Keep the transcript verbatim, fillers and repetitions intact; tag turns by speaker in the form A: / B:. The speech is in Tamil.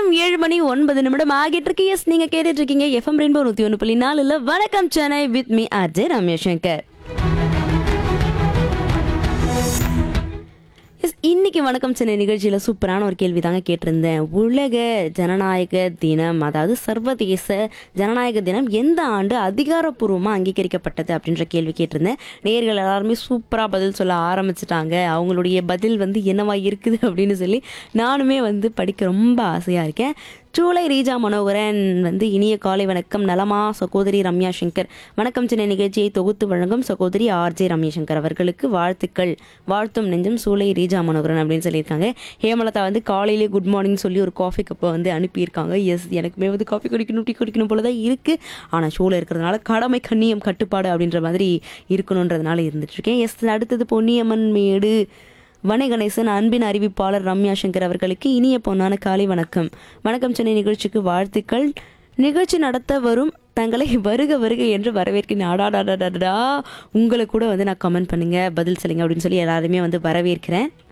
A: நேரம் ஏழு மணி ஒன்பது நிமிடம் ஆகிட்டு இருக்கு. எஸ், நீங்க கேட்டுட்டு இருக்கீங்க எஃப்எம் ரெயின்போ நூத்தி ஒன்று புள்ளி நாலுல வணக்கம் Chennai with me RJ Ramesh Shankar. S, இன்னைக்கு வணக்கம் சென்னை நிகழ்ச்சியில சூப்பரான ஒரு கேள்வி தாங்க கேட்டிருந்தேன். உலக ஜனநாயக தினம், அதாவது சர்வதேச ஜனநாயக தினம் எந்த ஆண்டு அதிகாரப்பூர்வமாக அங்கீகரிக்கப்பட்டது அப்படின்ற கேள்வி கேட்டிருந்தேன். நேயர்கள் எல்லாருமே சூப்பராக பதில் சொல்ல ஆரம்பிச்சிட்டாங்க. அவங்களுடைய பதில் வந்து என்னவா இருக்குது அப்படின்னு சொல்லி நானுமே வந்து படிக்க ரொம்ப ஆசையாக இருக்கேன். சூளை ரீஜா மனோகரன் வந்து இனிய காலை வணக்கம், நலமா சகோதரி ரம்யா சங்கர். வணக்கம் சென்னை நிகழ்ச்சியை தொகுத்து வழங்கும் சகோதரி ஆர்ஜே ரம்யா சங்கர் அவர்களுக்கு வாழ்த்துக்கள், வாழ்த்தும் நெஞ்சம் சூளை ரீஜா மனோகரன் அப்படின்னு சொல்லியிருக்காங்க. ஹேமலதா வந்து காலையிலே குட் மார்னிங் சொல்லி ஒரு காஃபி கப்பை வந்து அனுப்பியிருக்காங்க. எஸ், எனக்குமே வந்து காஃபி குடிக்கணும் டீ குடிக்கணும் போல தான் இருக்குது. ஆனால் ஷோவில் இருக்கிறதுனால கடமை கண்ணியம் கட்டுப்பாடு அப்படின்ற மாதிரி இருக்கணுன்றதுனால இருந்துட்டுருக்கேன். எஸ், அடுத்தது பொன்னியம்மன் மேடு வணை கணேசன் அன்பின் அறிவிப்பாளர் ரம்யா சங்கர் அவர்களுக்கு இனிய பொன்னான காலை வணக்கம். வணக்கம் சென்னை நிகழ்ச்சிக்கு வாழ்த்துக்கள். நிகழ்ச்சி நடத்த வரும் தங்களை வருக வருக என்று வரவேற்கிறேன். ஆடாடாடாடா, உங்களை கூட வந்து நான் கமெண்ட் பண்ணுங்க, பதில் சொல்லுங்க அப்படின்னு சொல்லி எல்லாருமே வந்து வரவேற்கிறேன்.